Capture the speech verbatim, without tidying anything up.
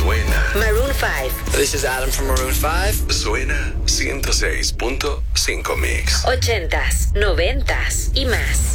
Suena. Maroon five. This is Adam from Maroon five. Suena ciento seis punto cinco Mix. Ochentas, noventas y más.